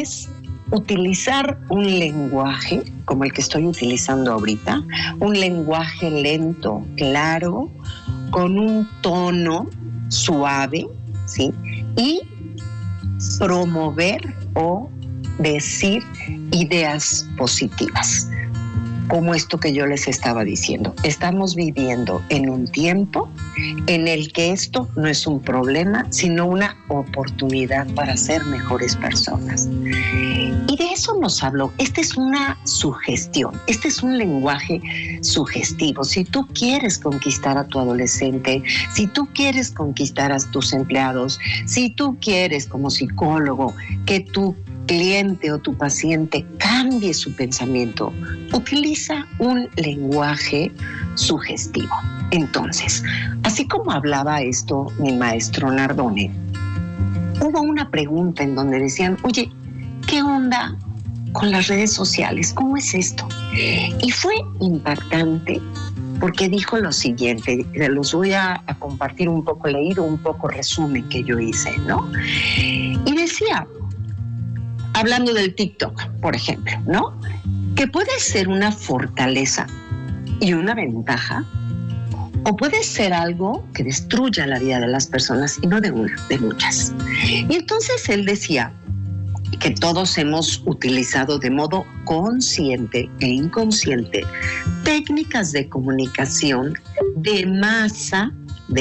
es utilizar un lenguaje como el que estoy utilizando ahorita, un lenguaje lento, claro, con un tono suave, ¿sí? Y promover o decir ideas positivas, como esto que yo les estaba diciendo. Estamos viviendo en un tiempo en el que esto no es un problema, sino una oportunidad para ser mejores personas. Y de eso nos habló. Esta es una sugestión, este es un lenguaje sugestivo. Si tú quieres conquistar a tu adolescente, si tú quieres conquistar a tus empleados, si tú quieres como psicólogo que tu cliente o tu paciente cambie su pensamiento, utiliza un lenguaje sugestivo. Entonces, así como hablaba esto mi maestro Nardone, hubo una pregunta en donde decían, oye, ¿qué onda con las redes sociales? ¿Cómo es esto? Y fue impactante porque dijo lo siguiente, los voy a compartir un poco leído, un poco resumen que yo hice, ¿no? Y decía, hablando del TikTok, por ejemplo, ¿no? Que puede ser una fortaleza y una ventaja, o puede ser algo que destruya la vida de las personas, y no de una, de muchas. Y entonces él decía que todos hemos utilizado de modo consciente e inconsciente técnicas de comunicación de masa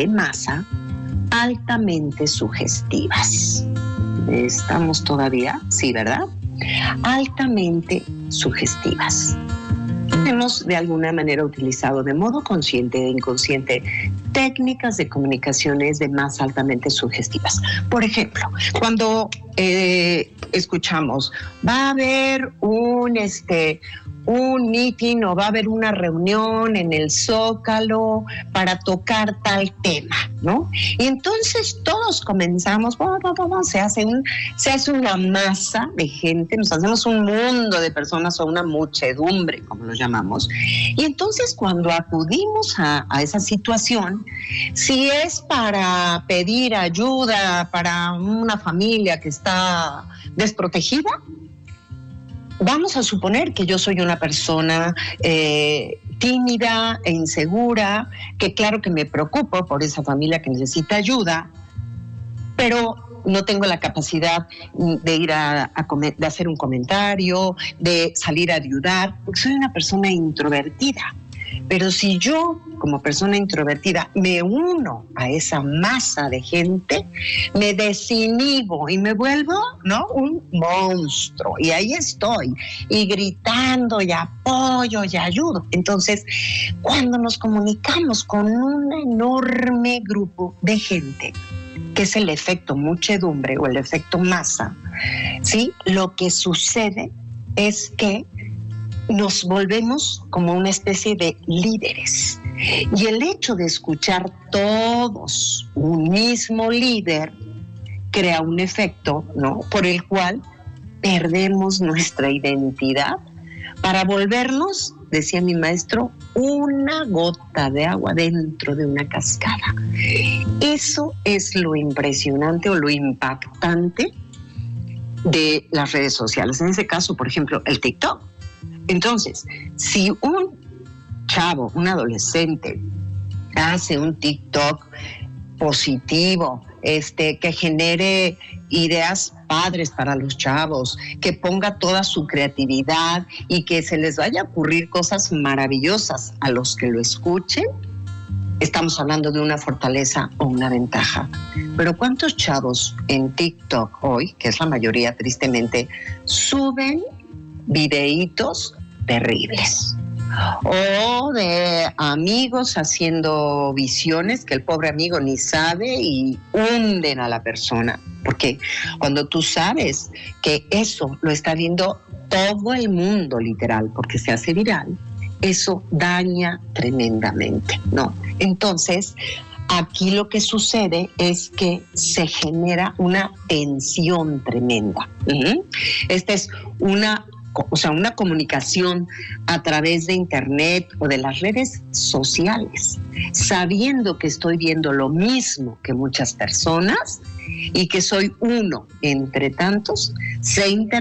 altamente sugestivas. ¿Estamos todavía? Sí, ¿verdad? Altamente sugestivas. Hemos de alguna manera utilizado de modo consciente e inconsciente técnicas de comunicaciones de más altamente sugestivas. Por ejemplo, cuando escuchamos, va a haber un meeting o va a haber una reunión en el Zócalo para tocar tal tema, ¿no? Y entonces todos comenzamos, se hace una masa de gente, nos hacemos un mundo de personas o una muchedumbre, como lo llamamos. Y entonces cuando acudimos a esa situación, si es para pedir ayuda para una familia que está desprotegida, vamos a suponer que yo soy una persona tímida e insegura, que claro que me preocupo por esa familia que necesita ayuda, pero no tengo la capacidad de ir de hacer un comentario, de salir a ayudar, porque soy una persona introvertida. Pero si yo, como persona introvertida, me uno a esa masa de gente, me desinhibo y me vuelvo, ¿no?, un monstruo. Y ahí estoy, y gritando, y apoyo, y ayudo. Entonces, cuando nos comunicamos con un enorme grupo de gente, que es el efecto muchedumbre o el efecto masa, ¿sí?, lo que sucede es que nos volvemos como una especie de líderes. Y el hecho de escuchar todos un mismo líder crea un efecto, ¿no?, por el cual perdemos nuestra identidad para volvernos, decía mi maestro, una gota de agua dentro de una cascada. Eso es lo impresionante o lo impactante de las redes sociales. En ese caso, por ejemplo, el TikTok. Entonces, si un chavo, un adolescente, hace un TikTok positivo, que genere ideas padres para los chavos, que ponga toda su creatividad y que se les vaya a ocurrir cosas maravillosas a los que lo escuchen, estamos hablando de una fortaleza o una ventaja. Pero ¿cuántos chavos en TikTok hoy, que es la mayoría tristemente, suben videitos terribles? O de amigos haciendo visiones que el pobre amigo ni sabe y hunden a la persona. Porque cuando tú sabes que eso lo está viendo todo el mundo, literal, porque se hace viral, eso daña tremendamente, ¿no? Entonces, aquí lo que sucede es que se genera una tensión tremenda. Esta es una comunicación a través de internet o de las redes sociales, sabiendo que estoy viendo lo mismo que muchas personas y que soy uno entre tantos, se